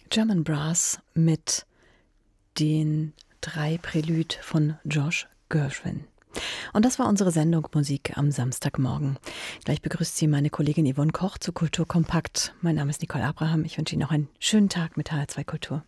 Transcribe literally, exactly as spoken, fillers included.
German Brass mit den drei Prälude von Josh Gershwin. Und das war unsere Sendung Musik am Samstagmorgen. Gleich begrüßt Sie meine Kollegin Yvonne Koch zu Kultur Kompakt. Mein Name ist Nicole Abraham. Ich wünsche Ihnen noch einen schönen Tag mit H R zwei Kultur.